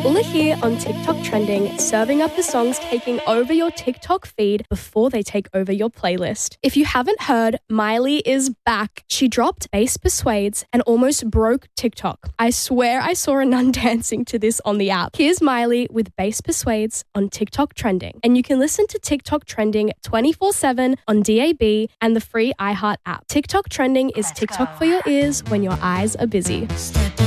Ulla here on TikTok Trending, serving up the songs taking over your TikTok feed before they take over your playlist. If you haven't heard, Miley is back. She dropped Bass Persuades and almost broke TikTok. I swear I saw a nun dancing to this on the app. Here's Miley with Bass Persuades on TikTok Trending. And you can listen to TikTok Trending 24/7 on DAB and the free iHeart app. TikTok Trending is TikTok for your ears when your eyes are busy.